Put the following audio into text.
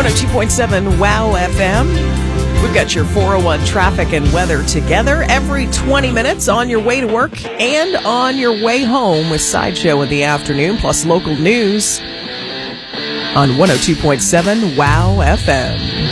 102.7 WOW FM. We've got your 401 traffic and weather together every 20 minutes on your way to work and on your way home with Sideshow in the afternoon, plus local news on 102.7 WOW FM.